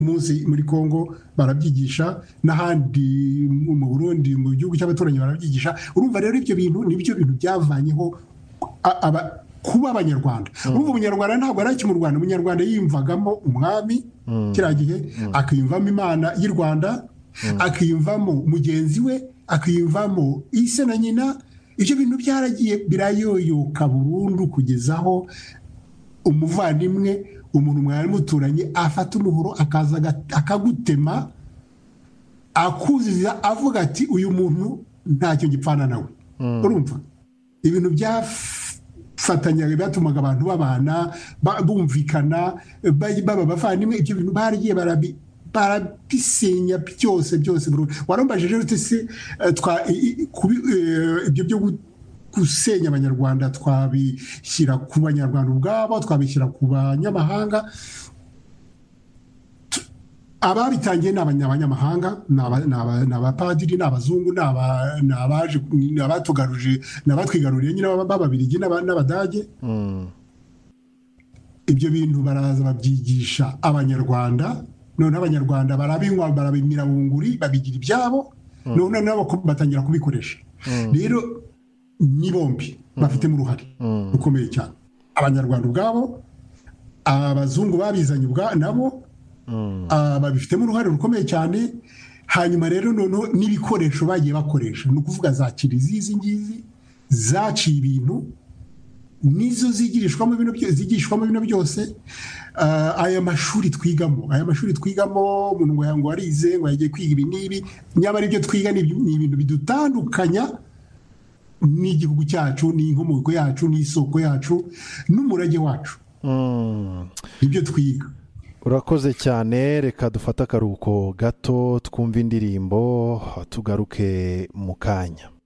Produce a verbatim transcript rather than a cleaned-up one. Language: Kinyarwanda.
munsi muri Kongo barabyigisha n'ahandi mu Burundi mu gihugu cy'abaturanyi barabyigisha. Urumva rero ibyo bintu nibyo bintu byavanyeho aba kuba abanyarwanda. Urumva umunyarwanda ntabwo ari mu Rwanda, umunyarwanda yiyumvagamo umwami kiriya gihe, akiyumvamo Imana y'u Rwanda, akiyumvamo mugenzi we, akiyumvamo ise na nyina. Ibyo bintu byaragiye birayoyoka burundu kugezaho umuvandimwe, umuntu mwari muturanye afata umuhoro akaza akagutema, akuziza avuga ati uyu muntu ntacyo gipfana nawe. Urumva ibintu byafatanyaga byatumaga abantu babana bumvikana baba bavandimwe. Ibyo bintu baragiye barabi barabisenya byose byose. Warambajije rero se ibyo byo gusenya abanyarwanda twabishyira ku banyarwanda ubwabo, twabishyira ku banyamahanga? Ababitangiye ni abanyamahanga, ni abapadiri, ni abazungu, ni abatugaruje, ni abatwigaruriye nyine b'Ababiligi n'Abadage. Ibyo bintu baraza babyigisha abanyarwanda, none abanyarwanda barabinywa, barabimira bunguri, babigira ibyabo, none nabo batangira kubikoresha. Rero ni bombi bafitemo uruhare rukomeye cyane, abanyarwanda ubwabo, abazungu babizanye nabo babifitemo uruhare rukomeye cyane. Hanyuma rero noneho n'ibikoresho bagiye bakoresha, ni ukuvuga za kiliziya izi ngizi zaciye ibintu, nizo zigishwamo ibintu byose. Aya mashuri twigamo, aya mashuri twigamo umuntu ngo arize ngo yagiye kwiga ibi n'ibi, nyamara ibyo twiga ni ibintu bidutandukanya n'igihugu cyacu, n'inkomoko yacu, n'isoko yacu, n'umurage wacu. Ibyo twiga. Urakoze cyane. Reka dufate akaruhuko gato twumve indirimbo tugaruke mu kanya.